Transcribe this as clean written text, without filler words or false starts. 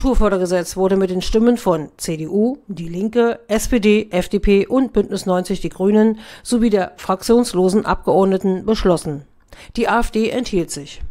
Strukturfördergesetz wurde mit den Stimmen von CDU, Die Linke, SPD, FDP und Bündnis 90 Die Grünen sowie der fraktionslosen Abgeordneten beschlossen. Die AfD enthielt sich.